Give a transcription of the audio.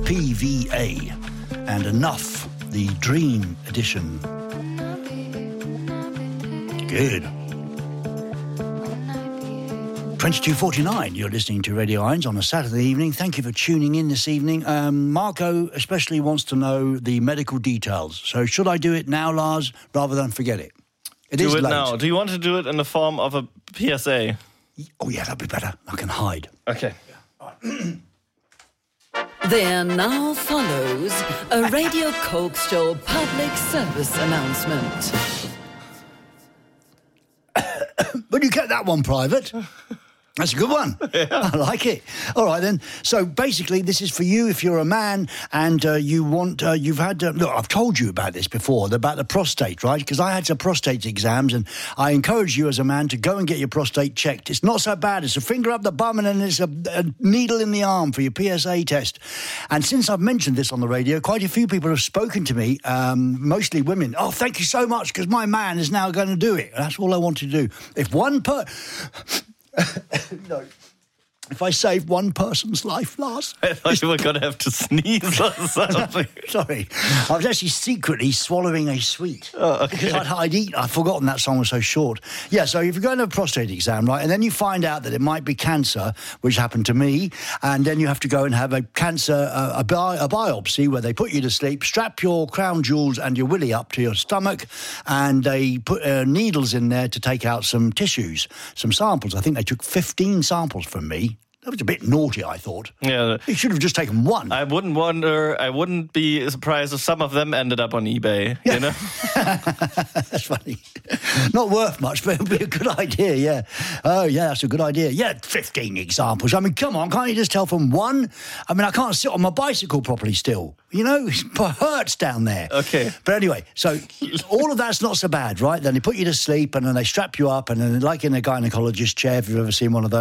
PVA, and Enough, the Dream Edition. Good. 22:49, you're listening to Radio Irons on a Saturday evening. Thank you for tuning in this evening. Marco especially wants to know the medical details. So should I do it now, Lars, rather than forget it? Do it now. Do you want to do it in the form of a PSA? Oh, yeah, that'd be better. I can hide. Okay. There now follows a Radio Coke Show public service announcement. But you kept that one private. That's a good one. Yeah. I like it. All right, then. So, basically, this is for you if you're a man and you want... you've had... look, I've told you about this before, about the prostate, right? Because I had some prostate exams, and I encourage you as a man to go and get your prostate checked. It's not so bad. It's a finger up the bum and then it's a needle in the arm for your PSA test. And since I've mentioned this on the radio, quite a few people have spoken to me, mostly women. Oh, thank you so much, because my man is now going to do it. That's all I want to do. If one no. If I save one person's life, Lars... I thought you were going to have to sneeze or something. Sorry. I was actually secretly swallowing a sweet. Oh, okay. Because I'd eaten... I'd forgotten that song was so short. Yeah, so if you're going to a prostate exam, right, and then you find out that it might be cancer, which happened to me, and then you have to go and have a cancer, a biopsy where they put you to sleep, strap your crown jewels and your willy up to your stomach, and they put needles in there to take out some tissues, some samples. I think they took 15 samples from me. That was a bit naughty, I thought. Yeah. You should have just taken one. I wouldn't be surprised if some of them ended up on eBay, you know? That's funny. Not worth much, but it would be a good idea, yeah. Oh, yeah, that's a good idea. Yeah, 15 examples. I mean, come on, can't you just tell from one? I mean, I can't sit on my bicycle properly still. You know, it hurts down there. Okay. But anyway, so all of that's not so bad, right? Then they put you to sleep and then they strap you up and then, like in a gynecologist chair, if you've ever seen one of those,